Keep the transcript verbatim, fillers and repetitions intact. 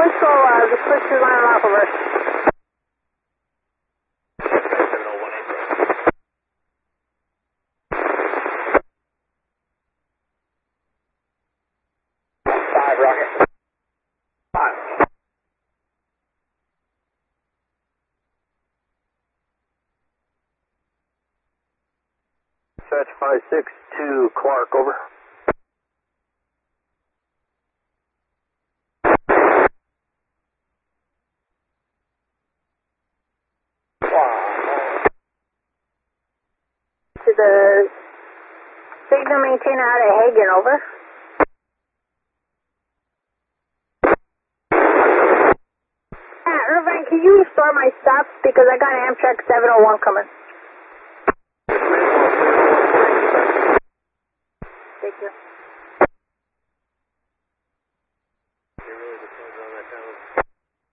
Cisco, uh, the switch is on and off over. Five, Rocket. Five. Dispatch five six to Clark, over. To the signal maintainer out of Hagen, over. Ah, Irvine, can you restore my stops because I got an Amtrak seven oh one coming. Thank you.